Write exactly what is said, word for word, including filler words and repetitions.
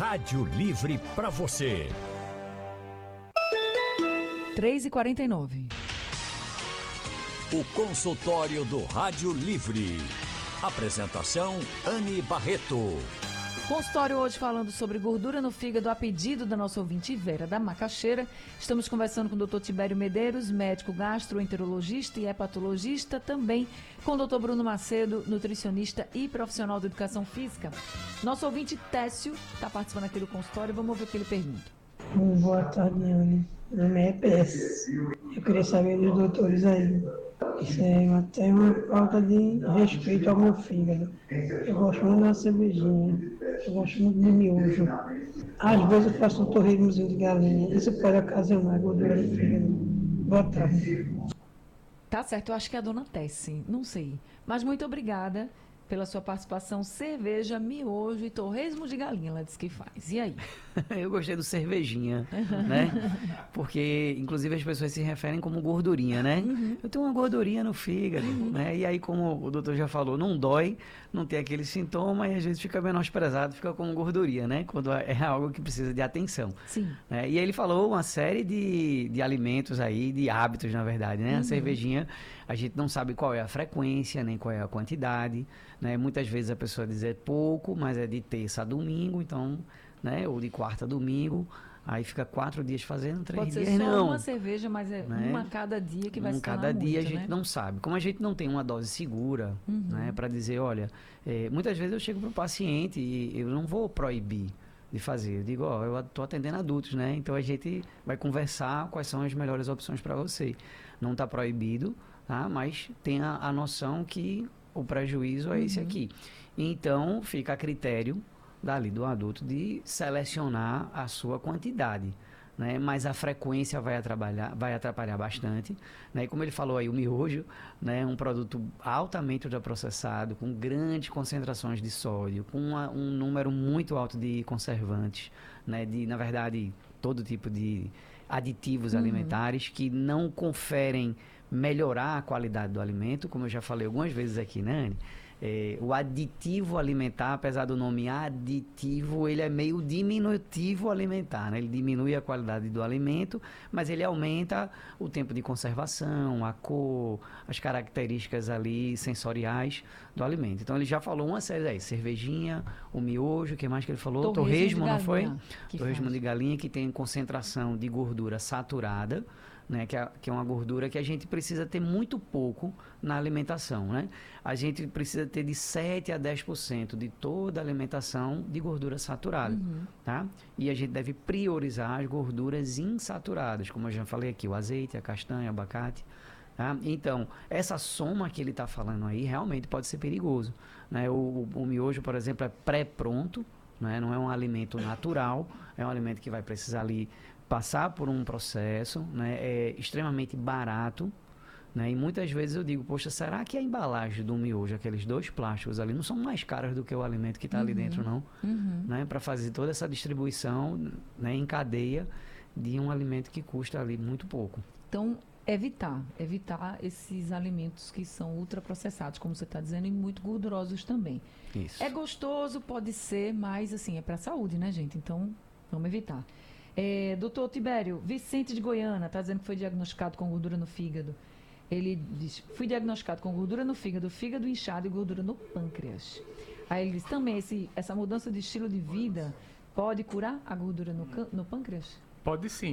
Rádio Livre para você. três e quarenta e nove. O consultório do Rádio Livre. Apresentação Anne Barreto. Consultório hoje falando sobre gordura no fígado a pedido da nossa ouvinte Vera da Macaxeira. Estamos conversando com o doutor Tibério Medeiros, médico gastroenterologista e hepatologista, também com o doutor Bruno Macedo, nutricionista e profissional de educação física. Nosso ouvinte Técio está participando aqui do consultório, vamos ver o que ele pergunta. Boa tarde, Anne. Meu nome é Pécio. Eu queria saber dos doutores aí. Isso é até uma falta de respeito ao meu fígado. Eu gosto muito da cervejinha, eu gosto muito de miojo. Às vezes eu faço um torresmozinho de galinha. Isso pode ocasionar gordura no fígado. Boa tarde. Tá certo, eu acho que é a dona Tessie, não sei. Mas muito obrigada pela sua participação. Cerveja, miojo e torresmo de galinha, ela disse que faz. E aí? Eu gostei do cervejinha, né? Porque, inclusive, as pessoas se referem como gordurinha, né? Uhum. Eu tenho uma gordurinha no fígado, uhum. né? E aí, como o doutor já falou, não dói, não tem aquele sintoma e às vezes fica menosprezado, fica como gordurinha, né? Quando é algo que precisa de atenção. Sim. Né? E aí ele falou uma série de, de alimentos aí, de hábitos, na verdade, né? Uhum. A cervejinha, a gente não sabe qual é a frequência, nem qual é a quantidade, né? Muitas vezes a pessoa diz é pouco, mas é de terça a domingo, então... Né? Ou de quarta a domingo, aí fica quatro dias fazendo, três Pode dias ser só não. uma cerveja, mas é né? uma a cada dia que vai um se tornar cada dia muito, a gente né? não sabe. Como a gente não tem uma dose segura, uhum. né? Para dizer, olha, é, muitas vezes eu chego para o paciente e eu não vou proibir de fazer. Eu digo, ó, eu estou atendendo adultos, né? Então a gente vai conversar quais são as melhores opções para você. Não está proibido, tá? Mas tenha a noção que o prejuízo é uhum. esse aqui. Então fica a critério dali do adulto de selecionar a sua quantidade, né? Mas a frequência vai atrapalhar, vai atrapalhar bastante, né? E como ele falou aí, o miojo, né? Um produto altamente ultraprocessado, com grandes concentrações de sódio, com uma, um número muito alto de conservantes, né? De, na verdade, todo tipo de aditivos uhum. alimentares que não conferem melhorar a qualidade do alimento, como eu já falei algumas vezes aqui, né, Anne? É, o aditivo alimentar, apesar do nome aditivo, ele é meio diminutivo alimentar, né? Ele diminui a qualidade do alimento, mas ele aumenta o tempo de conservação, a cor, as características ali sensoriais do alimento. Então ele já falou uma série aí, cervejinha, o miojo, o que mais que ele falou? Torresmo, Torresmo, não foi? Torresmo faz. de galinha, que tem concentração de gordura saturada, né, que, é, que é uma gordura que a gente precisa ter muito pouco na alimentação, né? A gente precisa ter de sete a dez por cento de toda a alimentação de gordura saturada, uhum. tá? E a gente deve priorizar as gorduras insaturadas, como eu já falei aqui, o azeite, a castanha, o abacate, tá? Então, essa soma que ele está falando aí realmente pode ser perigoso, né? O, o, o miojo, por exemplo, é pré-pronto, né? Não é um alimento natural, é um alimento que vai precisar ali passar por um processo, né? É extremamente barato, né? E muitas vezes eu digo, poxa, será que a embalagem do miojo, aqueles dois plásticos ali, não são mais caras do que o alimento que está uhum. ali dentro, não? Uhum. Né? Para fazer toda essa distribuição, né, em cadeia de um alimento que custa ali muito pouco. Então, evitar, evitar esses alimentos que são ultraprocessados, como você está dizendo, e muito gordurosos também. Isso. É gostoso, pode ser, mas assim, é para a saúde, né, gente? Então, vamos evitar. É, doutor Tibério, Vicente de Goiânia está dizendo que foi diagnosticado com gordura no fígado. Ele diz, fui diagnosticado com gordura no fígado, fígado inchado e gordura no pâncreas. Aí ele diz, também esse, essa mudança de estilo de vida pode curar a gordura no, no pâncreas? Pode sim.